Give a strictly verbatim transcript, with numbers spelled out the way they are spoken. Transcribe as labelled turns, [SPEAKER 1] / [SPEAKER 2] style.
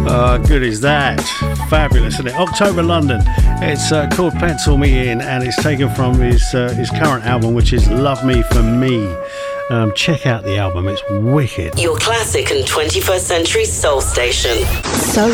[SPEAKER 1] Uh, good is that. Fabulous, isn't it? October London. It's uh, called Pencil Me In, and it's taken from his uh, his current album, which is Love Me For Me. Um, check out the album, it's wicked.
[SPEAKER 2] Your classic and twenty-first century soul station. Soul